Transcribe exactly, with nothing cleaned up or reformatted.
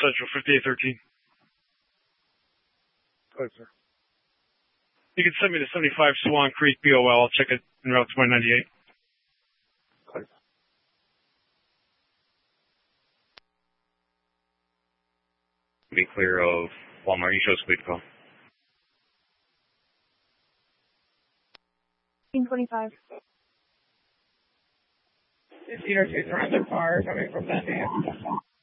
Central, fifty-eight thirteen. Go ahead, sir. You can send me to seventy-five Swan Creek, B O L. I'll check it en route to my ninety-eight. Go ahead. Be clear of Walmart. You show speed call. fifteen twenty-five. fifteen or two surrounded car coming from that man.